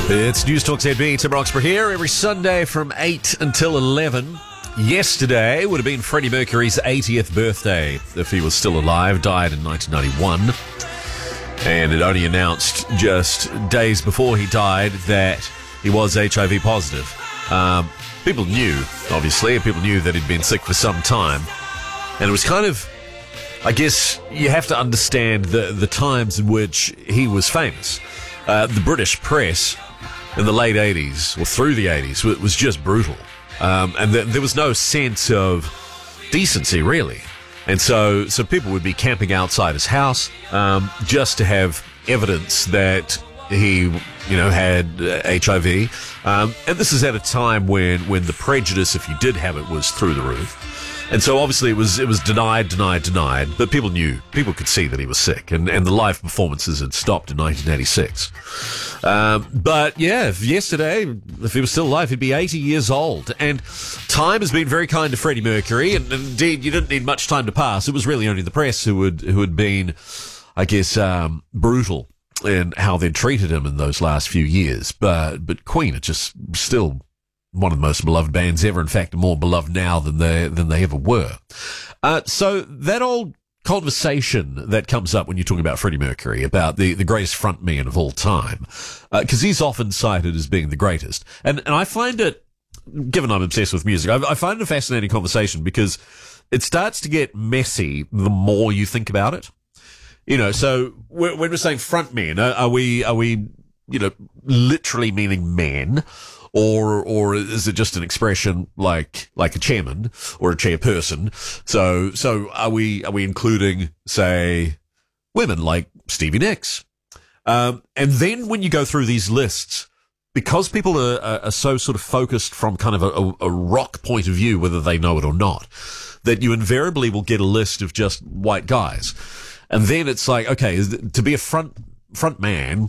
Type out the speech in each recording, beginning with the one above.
It's News Talk ZB. Tim Roxburgh here every Sunday from 8 until 11. Yesterday would have been Freddie Mercury's 80th birthday if he was still alive. Died in 1991. And it only announced just days before he died that he was HIV positive. People knew, obviously. People knew that he'd been sick for some time. And it was kind of, I guess, you have to understand the times in which he was famous. The British press in the late 80s, or through the 80s, was just brutal. And there was no sense of decency, really. And so people would be camping outside his house just to have evidence that he, had HIV. And this is at a time when the prejudice, if you did have it, was through the roof. And so obviously it was denied, but people knew, people could see that he was sick, and the live performances had stopped in 1986. But yeah, yesterday, if he was still alive, he'd be 80 years old. And time has been very kind to Freddie Mercury, and indeed, you didn't need much time to pass. It was really only the press who had been, I guess, brutal in how they'd treated him in those last few years. But Queen are just still one of the most beloved bands ever. In fact, more beloved now than they ever were. So that old conversation that comes up when you're talking about Freddie Mercury, about the greatest frontman of all time, because he's often cited as being the greatest. And I find it, given I'm obsessed with music, I find it a fascinating conversation because it starts to get messy the more you think about it. So when we're saying frontman, are we literally meaning man? Or is it just an expression like a chairman or a chairperson? So are we including, say, women like Stevie Nicks? And then when you go through these lists, because people are so sort of focused from kind of a rock point of view, whether they know it or not, that you invariably will get a list of just white guys. And then it's like, okay, to be a front man,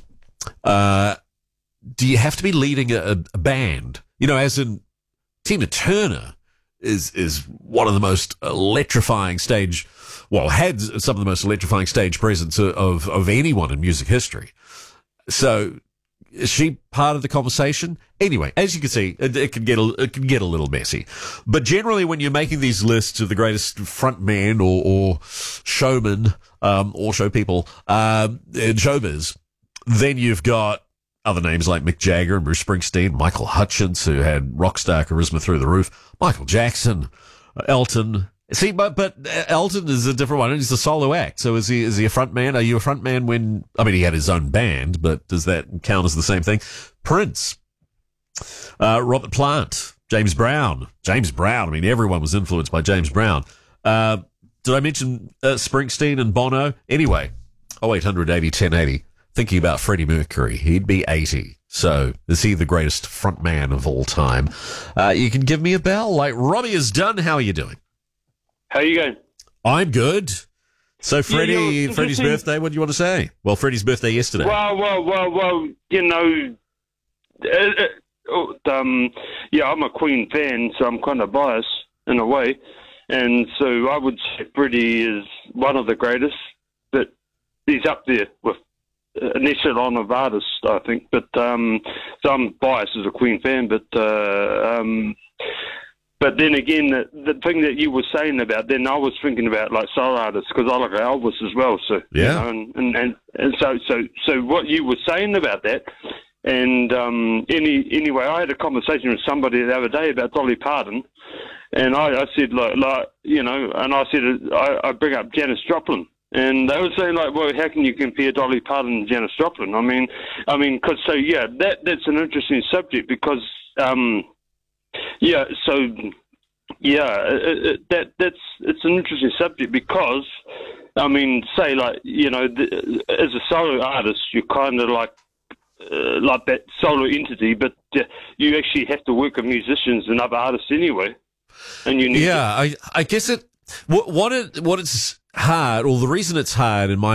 do you have to be leading a band? As in Tina Turner is one of the most electrifying had some of the most electrifying stage presence of anyone in music history. So is she part of the conversation? Anyway, as you can see, it can get a little messy. But generally, when you're making these lists of the greatest frontman or showman or show people in showbiz, then you've got other names like Mick Jagger and Bruce Springsteen, Michael Hutchence, who had rock star charisma through the roof, Michael Jackson, Elton. See, but Elton is a different one. He's a solo act. So is he a front man? Are you a front man he had his own band, but does that count as the same thing? Prince, Robert Plant, James Brown. Everyone was influenced by James Brown. Did I mention Springsteen and Bono? Anyway, 0800 80 1080. Thinking about Freddie Mercury, he'd be 80. So is he the greatest front man of all time? You can give me a bell like Robbie has done. How are you doing? How are you going? I'm good. So Freddie's birthday, what do you want to say? Well, Freddie's birthday yesterday. Well, I'm a Queen fan, so I'm kind of biased in a way. And so I would say Freddie is one of the greatest, but he's up there with an echelon of artists, I think. But so I'm biased as a Queen fan. But then again, the thing that you were saying about, then I was thinking about like soul artists, because I like Elvis as well. So yeah, and so what you were saying about that, and anyway, I had a conversation with somebody the other day about Dolly Parton, and I said and I said I bring up Janis Joplin. And they were saying, like, well, how can you compare Dolly Parton and Janis Joplin? Because that's an interesting subject because, it's an interesting subject because, say, like, as a solo artist, you're kind of like that solo entity, but you actually have to work with musicians and other artists anyway. And you need I guess what it's hard, or the reason it's hard in my